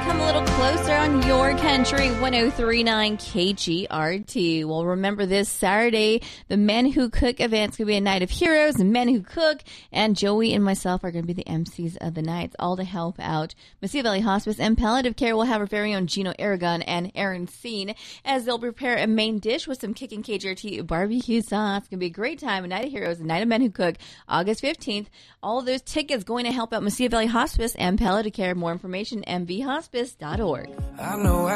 come a little closer on your country, 103.9 KGRT. Well, remember this Saturday, the Men Who Cook event's going to be a night of heroes, the Men Who Cook, and Joey and myself are going to be the MCs of the night, all to help out Mesilla Valley Hospice and Palliative Care. We'll have our very own Gino Aragon and Aaron Scene as they'll prepare a main dish with some kicking KGRT barbecue sauce. It's going to be a great time, a night of heroes, a night of Men Who Cook, August 15th. All of those tickets going to help out Mesilla Valley Hospice and Palliative Care. More information, mvhospice.org.